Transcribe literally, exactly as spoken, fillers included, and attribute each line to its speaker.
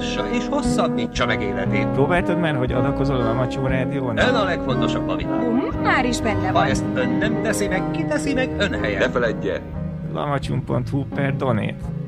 Speaker 1: támogassa és hosszabbítsa meg életét.
Speaker 2: Próbáltad már, hogy adakozol a Lamacsó rádión?
Speaker 1: Ön a legfontosabb a világon.
Speaker 3: Uh, már is benne
Speaker 1: Ha
Speaker 3: van.
Speaker 1: ezt ön nem teszi meg, ki teszi meg ön helyen?
Speaker 4: Ne feledje!
Speaker 2: lamacsum pont hu per donét.